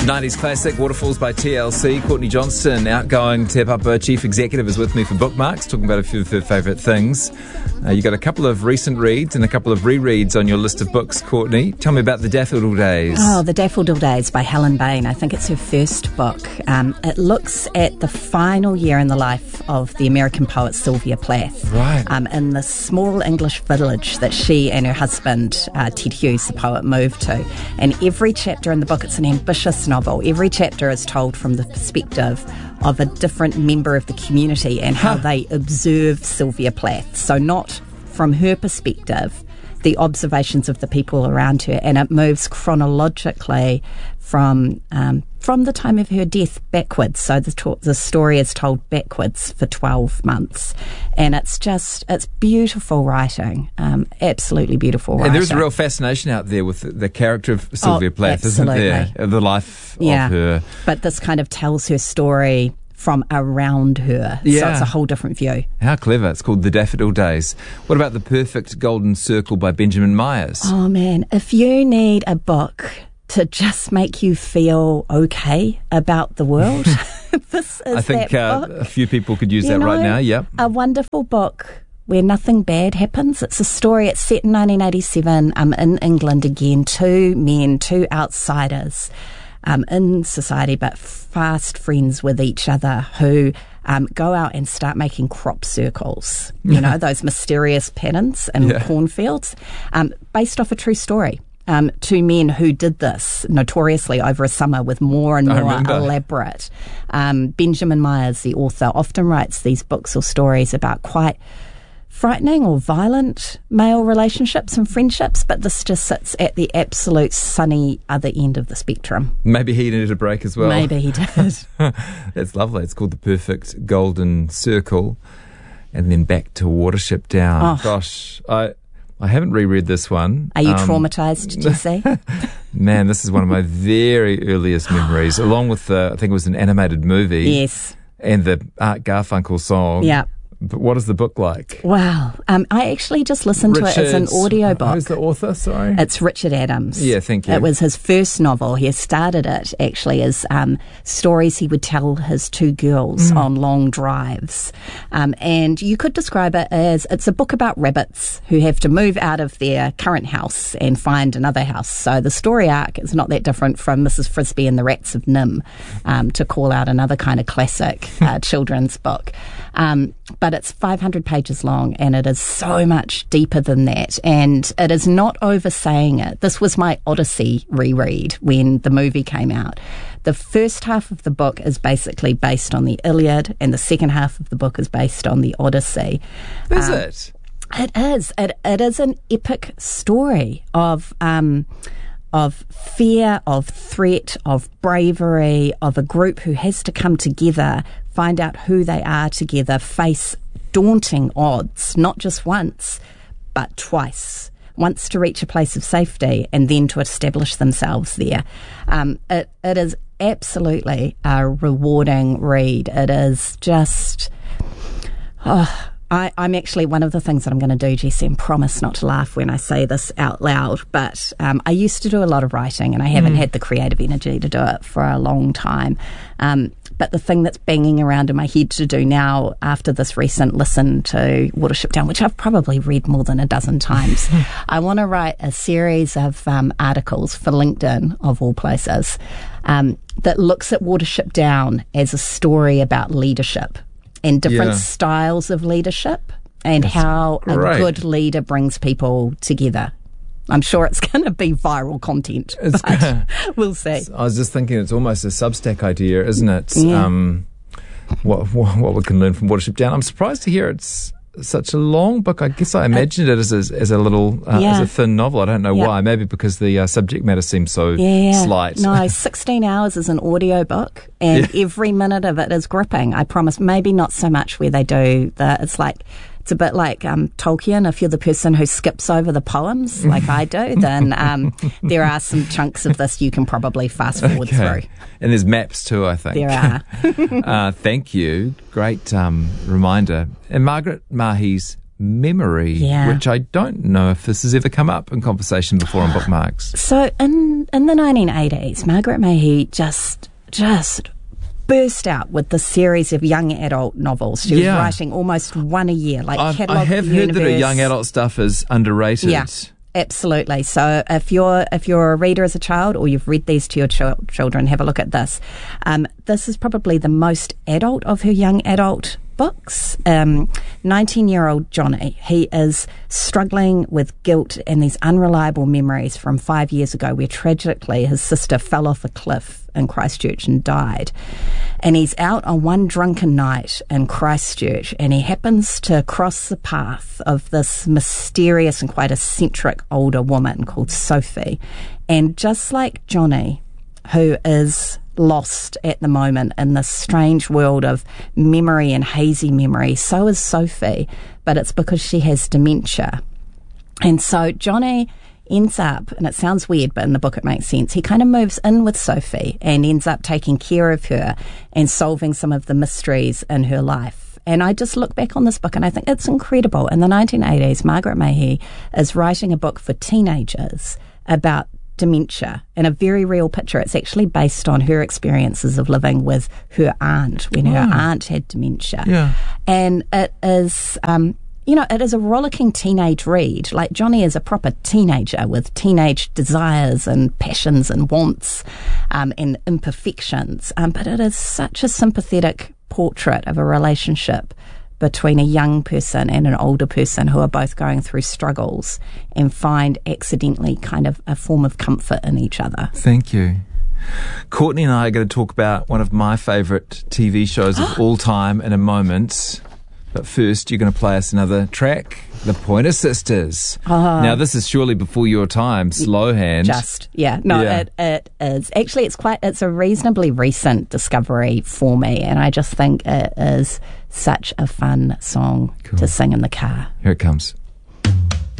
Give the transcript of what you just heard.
90s classic, Waterfalls by TLC. Courtney Johnston, outgoing Te Papa Chief Executive, is with me for Bookmarks, talking about a few of her favourite things. You got a couple of recent reads and a couple of rereads on your list of books, Courtney. Tell me about The Daffodil Days. Oh, The Daffodil Days by Helen Bain. I think it's her first book. It looks at the final year in the life of the American poet Sylvia Plath. Right. In the small English village that she and her husband, Ted Hughes, the poet, moved to. And every chapter in the book, it's an ambitious novel. Every chapter is told from the perspective of a different member of the community and how they observe Sylvia Plath. So not from her perspective, the observations of the people around her, and it moves chronologically from the time of her death backwards. So the story is told backwards for 12 months, and it's beautiful writing, absolutely beautiful writing. And there's a real fascination out there with the character of Sylvia Plath, absolutely. Isn't there? Of the life of her. But this kind of tells her story from around her. Yeah. So it's a whole different view. How clever. It's called The Daffodil Days. What about The Perfect Golden Circle by Benjamin Myers? Oh man, if you need a book to just make you feel okay about the world, this is I think that book. a few people could use that right now. Yep. A wonderful book where nothing bad happens. It's a story, it's set in 1987 in England again. Two men, two outsiders in society, but fast friends with each other, who go out and start making crop circles. You know, those mysterious patterns in cornfields, based off a true story. Two men who did this notoriously over a summer with more and more elaborate. Benjamin Myers, the author, often writes these books or stories about quite frightening or violent male relationships and friendships, but this just sits at the absolute sunny other end of the spectrum. Maybe he needed a break as well. Maybe he did. That's lovely. It's called The Perfect Golden Circle. And then back to Watership Down. Oh. Gosh, I haven't reread this one. Are you traumatised, Jesse? Man, this is one of my very earliest memories, along with I think it was an animated movie. Yes. And the Art Garfunkel song. Yeah. But what is the book like? Wow. I actually just listened to it as an audiobook. Who's the author? Sorry. It's Richard Adams. Yeah, thank you. It was his first novel. He started it actually as stories he would tell his two girls on long drives. And you could describe it as it's a book about rabbits who have to move out of their current house and find another house. So the story arc is not that different from Mrs. Frisby and the Rats of Nim, to call out another kind of classic children's book. But it's 500 pages long, and it is so much deeper than that. And it is not oversaying it. This was my Odyssey reread when the movie came out. The first half of the book is basically based on the Iliad, and the second half of the book is based on the Odyssey. Is it? It is. It is an epic story of fear, of threat, of bravery, of a group who has to come together, find out who they are together, face daunting odds, not just once, but twice. Once to reach a place of safety, and then to establish themselves there. It is absolutely a rewarding read. It is just... I'm actually, one of the things that I'm going to do, Jesse, and promise not to laugh when I say this out loud, but I used to do a lot of writing, and I haven't had the creative energy to do it for a long time. But the thing that's banging around in my head to do now, after this recent listen to Watership Down, which I've probably read more than a dozen times, I want to write a series of articles for LinkedIn, of all places, that looks at Watership Down as a story about leadership and different styles of leadership, and how a good leader brings people together. I'm sure it's going to be viral content, but we'll see. I was just thinking it's almost a Substack idea, isn't it? Yeah. What we can learn from Watership Down. I'm surprised to hear it's such a long book. I guess I imagined it as a little as a thin novel. I don't know why. Maybe because the subject matter seems so slight. No, 16 hours is an audio book, and every minute of it is gripping. I promise. Maybe not so much where they do it's a bit like Tolkien. If you're the person who skips over the poems like I do, then there are some chunks of this you can probably fast forward through. And there's maps too, I think. There are. Thank you. Great reminder. And Margaret Mahy's memory, which I don't know if this has ever come up in conversation before on Bookmarks. So in the 1980s, Margaret Mahy just burst out with the series of young adult novels. She was writing almost one a year, like Catalogue I have heard that her young adult stuff is underrated. Yeah. Absolutely. So if you're a reader as a child, or you've read these to your children, have a look at this. This is probably the most adult of her young adult books. 19-year-old Johnny, he is struggling with guilt and these unreliable memories from 5 years ago, where tragically his sister fell off a cliff in Christchurch and died. And he's out on one drunken night in Christchurch, and he happens to cross the path of this mysterious and quite eccentric older woman called Sophie. And just like Johnny, who is lost at the moment in this strange world of memory and hazy memory, so is Sophie, but it's because she has dementia. And so Johnny ends up, and it sounds weird, but in the book it makes sense, he kind of moves in with Sophie and ends up taking care of her and solving some of the mysteries in her life. And I just look back on this book and I think it's incredible. In the 1980s, Margaret Mahy is writing a book for teenagers about dementia, and a very real picture. It's actually based on her experiences of living with her aunt when her aunt had dementia. Yeah. And it is, it is a rollicking teenage read. Like, Johnny is a proper teenager with teenage desires and passions and wants and imperfections. But it is such a sympathetic portrait of a relationship between a young person and an older person who are both going through struggles and find accidentally kind of a form of comfort in each other. Thank you. Courtney and I are going to talk about one of my favourite TV shows of all time in a moment. But first, you're going to play us another track, The Pointer Sisters. Now, this is surely before your time, Slow Hand. It is. Actually, it's a reasonably recent discovery for me, and I just think it is such a fun song to sing in the car. Here it comes.